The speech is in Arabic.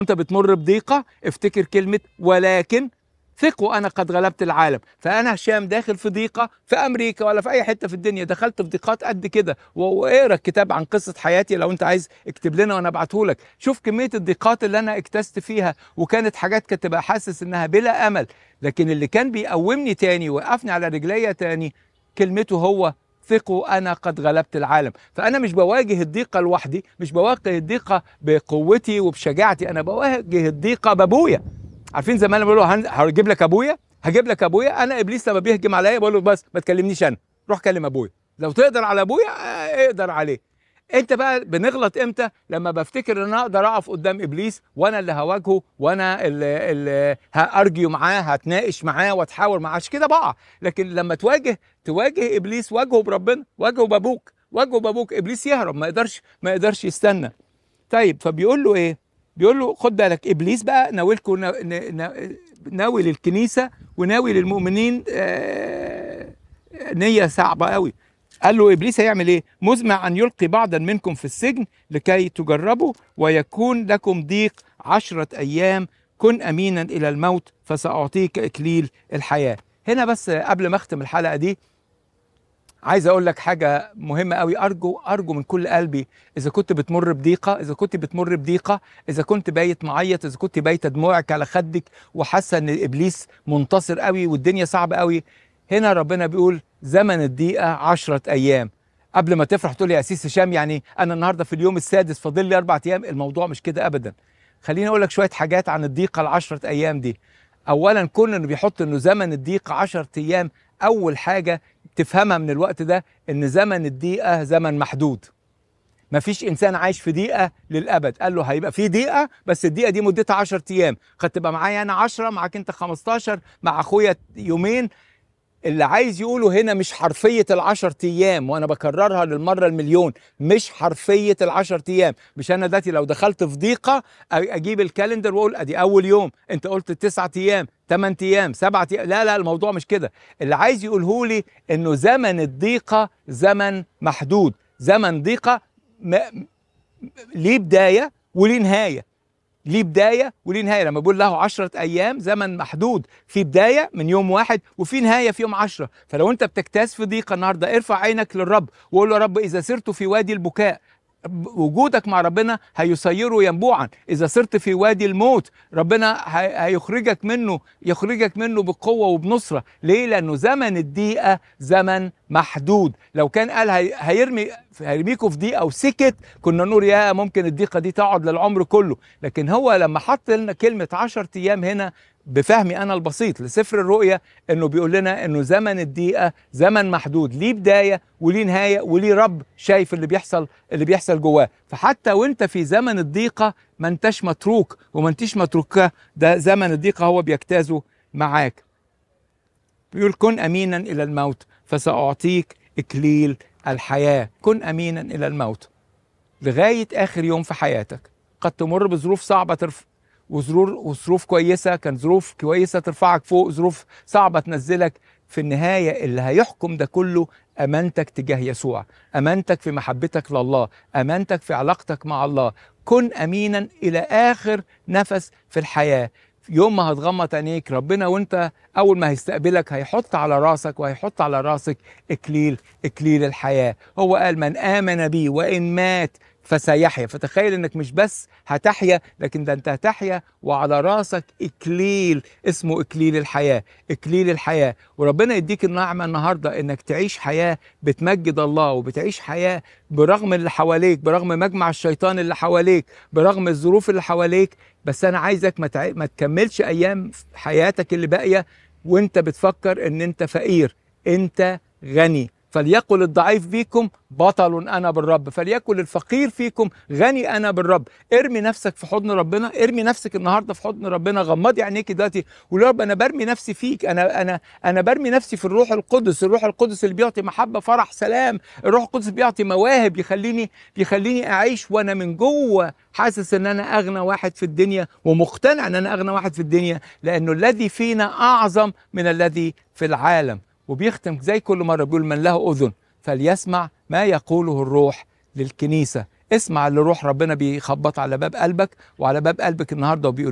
انت بتمر بضيقه افتكر كلمه ولكن ثقوا انا قد غلبت العالم. فانا هشام داخل في ضيقه في امريكا ولا في اي حته في الدنيا، دخلت في ضيقات قد كده، واقرا الكتاب عن قصه حياتي لو انت عايز اكتب لنا وانا ابعته لك. شوف كميه الضيقات اللي انا اكتست فيها، وكانت حاجات كنت تبقى حاسس انها بلا امل، لكن اللي كان بيقومني تاني ووقفني على رجليا تاني كلمته هو ثقوا انا قد غلبت العالم. فانا مش بواجه الضيقه لوحدي، مش بواجه الضيقه بقوتي وبشجاعتي، انا بواجه الضيقه بابويا. عارفين زمان بيقولوا هجيب لك ابويا، هجيب لك ابويا. انا ابليس لما بيهجم عليا بقول له بس ما تكلمنيش، انا روح كلم ابويا، لو تقدر على ابويا اقدر عليه. انت بقى بنغلط امتى؟ لما بفتكر ان انا اقدر اقف قدام ابليس وانا اللي هواجهه وانا اللي هارجيو معاه، هتناقش معاه واتحاور معاه، عشان كده بقع. لكن لما تواجه ابليس، واجهه بربنا، واجهه بابوك، واجهه بابوك، ابليس يهرب، ما يقدرش يستنى. طيب فبيقول له ايه؟ بيقول له خد بالك ابليس بقى ناوي ناوي للكنيسه وناوي للمؤمنين نيه صعبه قوي. قال له ابليس هيعمل ايه؟ مزمع ان يلقي بعضا منكم في السجن لكي تجربوا ويكون لكم ضيق 10 ايام، كن امينا الى الموت فساعطيك اكليل الحياه. هنا بس قبل ما اختم الحلقه دي عايز اقول لك حاجه مهمه قوي. ارجو من كل قلبي، اذا كنت بتمر بضيقه، اذا كنت بايت معيط، اذا كنت بايته دموعك على خدك وحاسه ان ابليس منتصر قوي والدنيا صعبه قوي، هنا ربنا بيقول زمن الضيقه 10 ايام. قبل ما تفرح تقول لي يا اسيس هشام يعني انا النهارده في اليوم السادس فاضل لي 4 ايام، الموضوع مش كده ابدا. خليني اقول لك شويه حاجات عن الضيقه ال10 ايام دي. اولا كون انه بيحط انه زمن الضيقه 10 ايام، اول حاجه تفهمها من الوقت ده ان زمن الضيقه زمن محدود. مفيش انسان عايش في ضيقه للابد. قال له هيبقى في ضيقه، بس الضيقه دي مدتها 10 ايام، قد تبقى معايا انا 10، معاك انت 15، مع اخويا يومين. اللي عايز يقوله هنا مش حرفية ال10 أيام، وأنا بكررها للمرة المليون، مش حرفية ال10 أيام. مش أنا دلوقتي لو دخلت في ضيقة أجيب الكالندر وأقول أدي أول يوم، أنت قلت 9 أيام، 8 أيام، 7 أيام. لا الموضوع مش كده. اللي عايز يقوله لي إنه زمن الضيقة زمن محدود، زمن ضيقة ليه بداية وليه نهاية. ليه بداية وليه نهاية. لما بقول له 10 أيام زمن محدود، في بداية من يوم 1 وفي نهاية في يوم 10. فلو أنت بتجتاز في ضيقة النهاردة ارفع عينك للرب وقول له يا رب إذا سرت في وادي البكاء، وجودك مع ربنا هيسيره ينبوعا. إذا سرت في وادي الموت ربنا هيخرجك منه، يخرجك منه بقوة وبنصرة. ليه؟ لأنه زمن الضيقة زمن محدود. لو كان قال هيرميكوا في ضيقة وسكت كنا نقول يا ممكن الضيقة دي تقعد للعمر كله. لكن هو لما حط لنا كلمة 10 أيام هنا بفهمي أنا البسيط لسفر الرؤيا، إنه بيقول لنا إنه زمن الضيقة زمن محدود، ليه بداية وليه نهاية وليه رب شايف اللي بيحصل جواه. فحتى وانت في زمن الضيقة ما انتش متروك وما انتش متروكة، ده زمن الضيقة هو بيجتازه معاك. بيقول كن أمينا إلى الموت فسأعطيك إكليل الحياة. كن أمينا إلى الموت لغاية آخر يوم في حياتك. قد تمر بظروف صعبة وظروف كويسة، كان ظروف كويسة ترفعك فوق، ظروف صعبة تنزلك. في النهاية اللي هيحكم ده كله أمانتك تجاه يسوع، أمانتك في محبتك لله، أمانتك في علاقتك مع الله. كن أمينا إلى آخر نفس في الحياة. يوم ما هتغمض عينيك ربنا وانت اول ما هيستقبلك هيحط على راسك وهيحط على راسك اكليل الحياة. هو قال من آمن بي وإن مات فسيحيا. فتخيل انك مش بس هتحيا، لكن ده انت هتحيا وعلى راسك اكليل اسمه اكليل الحياة. اكليل الحياة. وربنا يديك النعمة النهاردة انك تعيش حياة بتمجد الله، وبتعيش حياة برغم اللي حواليك، برغم مجمع الشيطان اللي حواليك، برغم الظروف اللي حواليك. بس انا عايزك ما تكملش ايام حياتك اللي باقية وانت بتفكر ان انت فقير. انت غني. فليقل الضعيف فيكم بطل أنا بالرب، فليقل الفقير فيكم غني أنا بالرب. ارمي نفسك في حضن ربنا، ارمي نفسك النهارده في حضن ربنا. غمضي عينيك دلوقتي وقول يا رب أنا برمي نفسي فيك، أنا برمي نفسي في الروح القدس. الروح القدس اللي بيعطي محبة فرح سلام. الروح القدس بيعطي مواهب يخليني أعيش وأنا من جوه حاسس إن أنا أغنى واحد في الدنيا، ومقتنع إن أنا أغنى واحد في الدنيا، لأنه الذي فينا أعظم من الذي في العالم. وبيختم زي كل مرة بيقول من له أذن فليسمع ما يقوله الروح للكنيسة. اسمع اللي روح ربنا بيخبط على باب قلبك وعلى باب قلبك النهارده وبيقول